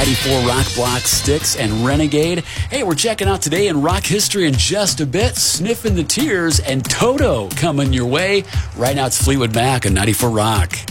94 Rock Block, Styx, and Renegade. Hey, we're checking out Today in Rock History in just a bit. Sniffing the Tears and Toto coming your way. Right now it's Fleetwood Mac on 94 Rock.